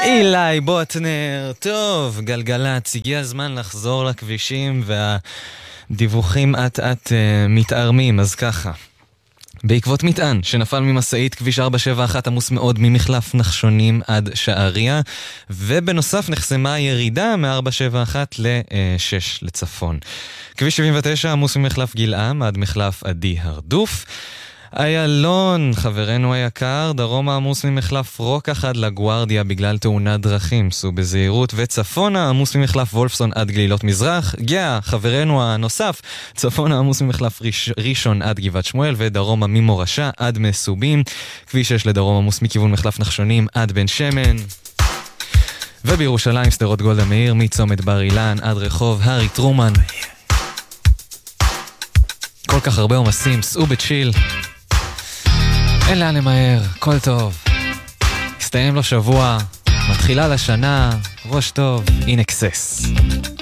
אילי בוטנר, טוב, גלגלץ, הגיע הזמן לחזור לכבישים והדיווחים עט מתארמים, אז ככה. בעקבות מטען שנפל ממסעית כביש 471 עמוס מאוד ממחלף נחשונים עד שעריה, ובנוסף נחסמה ירידה מ-471 ל-6 לצפון. כביש 79 עמוס ממחלף גילעם עד מחלף עדי הרדוף. איילון, חברנו היקר, דרום עמוס ממחלף רוקח עד לגוארדיה בגלל תאונת דרכים, סעו בזהירות, וצפונה עמוס ממחלף וולפסון עד גלילות מזרח, גאה, חברנו הנוסף, צפונה עמוס ממחלף ראשון עד גבעת שמואל, ודרומה ממורשה עד מסובים, כביש 6 לדרום עמוס מכיוון מחלף נחשונים עד בן שמן, ובירושלים שדרות גולדה מאיר מצומת בר אילן עד רחוב הארי טרומן. כל כך הרבה עומסים, סעו בצ'יל, אין לאן למהר, כל טוב. הסתיים לו שבוע, מתחילה לשנה, ראש טוב, in excess.